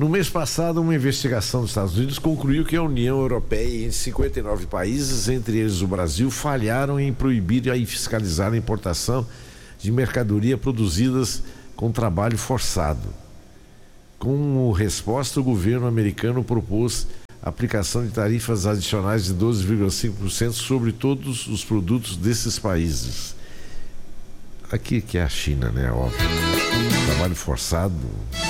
No mês passado, uma investigação dos Estados Unidos concluiu que a União Europeia e 59 países, entre eles o Brasil, falharam em proibir e fiscalizar a importação de mercadoria produzidas com trabalho forçado. Como resposta, o governo americano propôs a aplicação de tarifas adicionais de 12,5% sobre todos os produtos desses países. Aqui que é a China, né? Óbvio. Trabalho forçado.